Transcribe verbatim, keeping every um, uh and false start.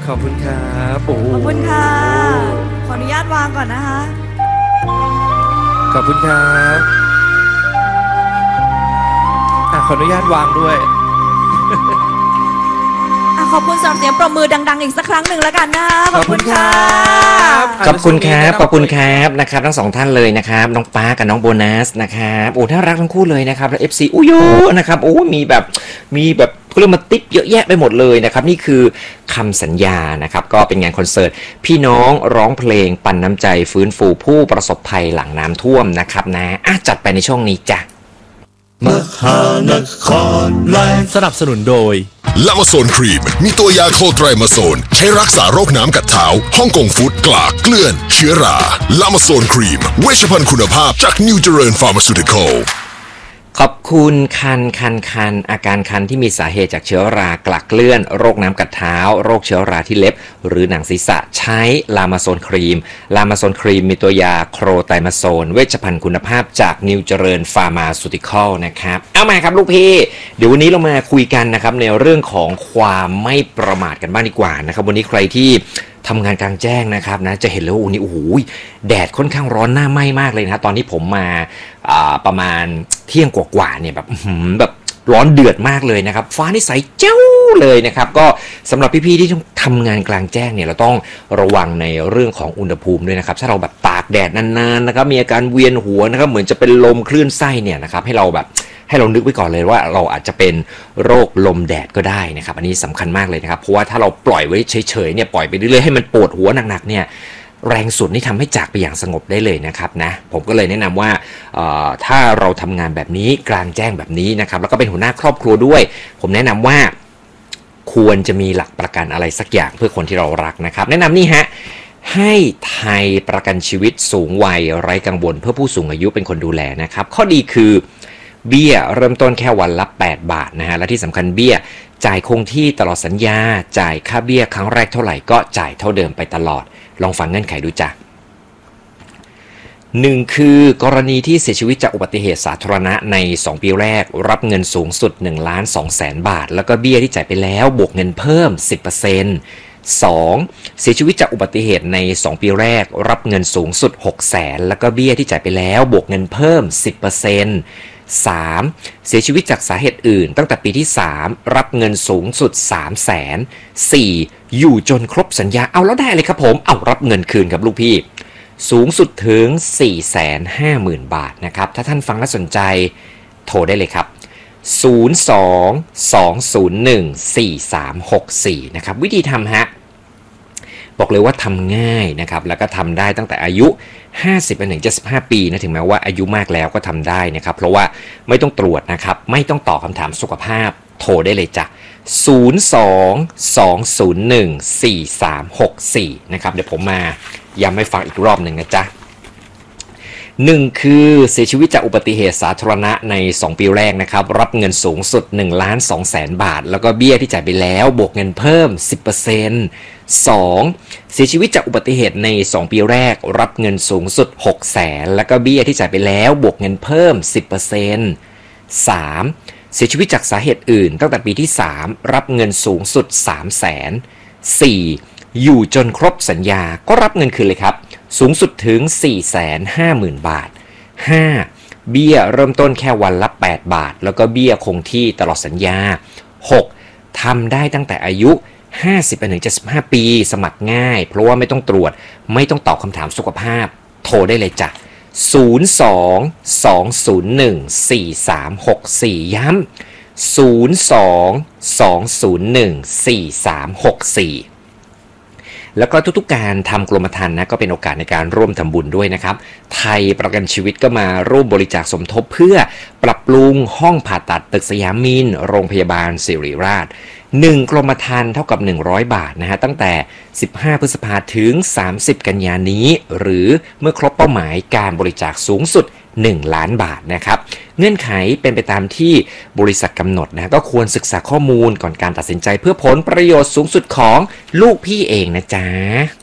ขอบคุณครับโอ้ขอบคุณค่ะขออนุญาตวางก่อนนะคะขอบคุณครับอ่ะขออนุญาตวางด้วยขอบคุณสำหรับเสียงปรบมือดังๆอีกสักครั้งหนึ่งแล้วกันนะขอบคุณค่ะขอบคุณครับขอบคุณครับนะครับทั้งสองท่านเลยนะครับน้องป้ากับน้องโบนัสนะครับโอ้น่ารักทั้งคู่เลยนะครับแล้ว เอฟ ซี อุ้ยเยอะนะครับโอ้มีแบบมีแบบเรื่องมาติ๊บเยอะแยะไปหมดเลยนะครับนี่คือคำสัญญานะครับก็เป็นงานคอนเสิร์ตพี่น้องร้องเพลงปันน้ำใจฟื้นฟูผู้ประสบภัยหลังน้ำท่วมนะครับนะอ่ะจัดไปในช่วงนี้จ้ะมหานครไลฟ์สนับสนุนโดยลามาโซนครีมมีตัวยาโคไตรมาโซนใช้รักษาโรคน้ำกัดเท้าฮ่องกงฟู้ดกลากเกลื่อนเชื้อราลามาโซนครีมเวชภัณฑ์คุณภาพจากนิวเจริญฟาร์มาซูติคอลขอบคุณคันคันคันอาการคันที่มีสาเหตุจากเชื้อรากลักเกลื่อนโรคน้ำกัดเท้าโรคเชื้อราที่เล็บหรือหนังศีรษะใช้ลามาโซนครีมลามาโซนครีมมีตัวยาโครไตรมาโซนเวชภัณฑ์คุณภาพจากนิวเจริญฟาร์มาซูติคอลนะครับเอามาครับลูกพี่เดี๋ยววันนี้เรามาคุยกันนะครับในเรื่องของความไม่ประมาทกันบ้างดีกว่านะครับวันนี้ใครที่ทำงานกลางแจ้งนะครับนะจะเห็นเลยว่าวันนี้โอ้โหแดดค่อนข้างร้อนหน้าไหม้มากเลยนะตอนที่ผมมาประมาณเที่ยงกว่าๆเนี่ยแบบแบบร้อนเดือดมากเลยนะครับฟ้านี่ใสเจ้าเลยนะครับก็สำหรับพี่ๆที่ต้องทำงานกลางแจ้งเนี่ยเราต้องระวังในเรื่องของอุณหภูมิด้วยนะครับถ้าเราแบบตากแดดนานๆนะครับมีอาการเวียนหัวนะครับเหมือนจะเป็นลมคลื่นไส้เนี่ยนะครับให้เราแบบให้เรานึกไว้ก่อนเลยว่าเราอาจจะเป็นโรคลมแดดก็ได้นะครับอันนี้สำคัญมากเลยนะครับเพราะว่าถ้าเราปล่อยไว้เฉยๆเนี่ยปล่อยไปเรื่อยๆให้มันปวดหัวหนักๆเนี่ยแรงสุดนี่ทำให้จากไปอย่างสงบได้เลยนะครับนะผมก็เลยแนะนำว่าถ้าเราทำงานแบบนี้กลางแจ้งแบบนี้นะครับแล้วก็เป็นหัวหน้าครอบครัวด้วยผมแนะนำว่าควรจะมีหลักประกันอะไรสักอย่างเพื่อคนที่เรารักนะครับแนะนำนี่ฮะให้ไทยประกันชีวิตสูงวัยไร้กังวลเพื่อผู้สูงอายุเป็นคนดูแลนะครับข้อดีคือเบี้ยเริ่มต้นแค่วันละแปดบาทนะฮะและที่สำคัญเบี้ยจ่ายคงที่ตลอดสัญญาจ่ายค่าเบี้ยครั้งแรกเท่าไหร่ก็จ่ายเท่าเดิมไปตลอดลองฟังเงื่อนไขดูจ้ะหนึ่งคือกรณีที่เสียชีวิตจากอุบัติเหตุสาธารณะในสองปีแรกรับเงินสูงสุดหนึ่งล้านสองแสนบาทแล้วก็เบี้ยที่จ่ายไปแล้วบวกเงินเพิ่ม สิบเปอร์เซ็นต์ สองเสียชีวิตจากอุบัติเหตุในสองปีแรกรับเงินสูงสุดหกแสนแล้วก็เบี้ยที่จ่ายไปแล้วบวกเงินเพิ่ม สิบเปอร์เซ็นต์สามเสียชีวิตจากสาเหตุอื่นตั้งแต่ปีที่สามรับเงินสูงสุด สามแสน สี่อยู่จนครบสัญญาเอาแล้วได้เลยครับผมเอารับเงินคืนครับลูกพี่สูงสุดถึง สี่แสนห้าหมื่น บาทนะครับถ้าท่านฟังและสนใจโทรได้เลยครับศูนย์ สอง สอง ศูนย์ หนึ่ง สี่ สาม หก สี่นะครับวิธีทำฮะบอกเลยว่าทำง่ายนะครับแล้วก็ทำได้ตั้งแต่อายุห้าสิบไปถึงเจ็ดสิบห้าปีนะถึงแม้ว่าอายุมากแล้วก็ทำได้นะครับเพราะว่าไม่ต้องตรวจนะครับไม่ต้องตอบคำถามสุขภาพโทรได้เลยจ้ะศูนย์ สอง สอง ศูนย์ หนึ่ง สี่ สาม หก สี่นะครับเดี๋ยวผมมาย้ำให้ฟังอีกรอบหนึ่งนะจ๊ะหนึ่งคือเสียชีวิตจากอุบัติเหตุสาธารณะในสองปีแรกนะครับรับเงินสูงสุดหนึ่งล้านสองแสนบาทแล้วก็เบี้ยที่จ่ายไปแล้วบวกเงินเพิ่ม สิบเปอร์เซ็นต์ สองเสียชีวิตจากอุบัติเหตุในสองปีแรกรับเงินสูงสุดหกแสนแล้วก็เบี้ยที่จ่ายไปแล้วบวกเงินเพิ่ม สิบเปอร์เซ็นต์ สามเสียชีวิตจากสาเหตุอื่นตั้งแต่ปีที่สามรับเงินสูงสุด สามแสน สี่อยู่จนครบสัญญาก็รับเงินคืนเลยครับสูงสุดถึง สี่แสนห้าหมื่น บาท ห้าเบี้ยเริ่มต้นแค่วันละแปดบาทแล้วก็เบี้ยคงที่ตลอดสัญญา หกทำได้ตั้งแต่อายุห้าสิบไปถึงเจ็ดสิบห้าปีสมัครง่ายเพราะว่าไม่ต้องตรวจไม่ต้องตอบคำถามสุขภาพโทรได้เลยจ้ะศูนย์ สอง สอง ศูนย์ หนึ่ง สี่ สาม หก สี่ย้ำศูนย์ สอง สอง ศูนย์ หนึ่ง สี่ สาม หก สี่แล้วก็ทุกๆการทำกรมธรรม์นะก็เป็นโอกาสในการร่วมทำบุญด้วยนะครับไทยประกันชีวิตก็มาร่วมบริจาคสมทบเพื่อปรับปรุงห้องผ่าตัดตึกสยามมินโรงพยาบาลศิริราชหนึ่งกรมธรรม์เท่ากับหนึ่งร้อยบาทนะฮะตั้งแต่สิบห้าพฤษภาคมถึงสามสิบกันยายนนี้หรือเมื่อครบเป้าหมายการบริจาคสูงสุดหนึ่งล้านบาทนะครับเงื่อนไขเป็นไปตามที่บริษัทกำหนดนะก็ควรศึกษาข้อมูลก่อนการตัดสินใจเพื่อผลประโยชน์สูงสุดของลูกพี่เองนะจ๊ะ